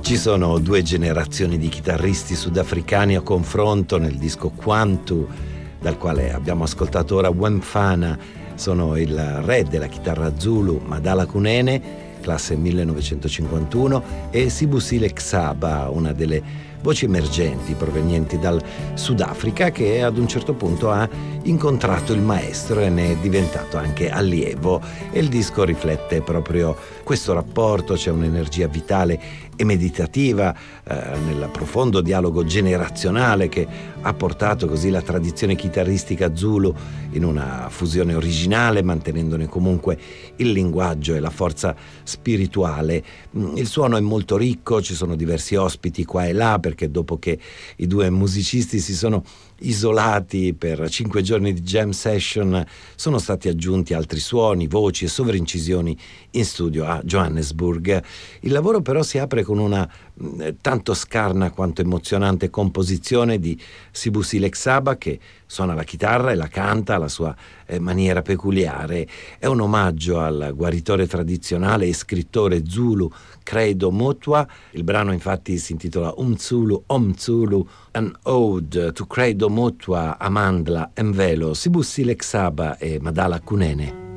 Ci sono due generazioni di chitarristi sudafricani a confronto nel disco Quantu, dal quale abbiamo ascoltato ora Wemfana. Sono il re della chitarra Zulu, Madala Kunene, classe 1951, e Sibusile Xaba, una delle voci emergenti provenienti dal Sudafrica, che ad un certo punto ha incontrato il maestro e ne è diventato anche allievo, e il disco riflette proprio questo rapporto. C'è un'energia vitale e meditativa nel profondo dialogo generazionale che ha portato così la tradizione chitarristica Zulu in una fusione originale, mantenendone comunque il linguaggio e la forza spirituale. Il suono è molto ricco, ci sono diversi ospiti qua e là, perché dopo che i due musicisti si sono isolati per 5 giorni di jam session sono stati aggiunti altri suoni, voci e sovraincisioni in studio a Johannesburg. Il lavoro però si apre con una tanto scarna quanto emozionante composizione di Sibusile Xaba, che suona la chitarra e la canta alla sua maniera peculiare. È un omaggio al guaritore tradizionale e scrittore Zulu Credo Mutwa. Il brano infatti si intitola Umzulu Omzulu, an ode to Credo Mutwa Amandla Mvelo, Sibusile Xaba e Madala Kunene.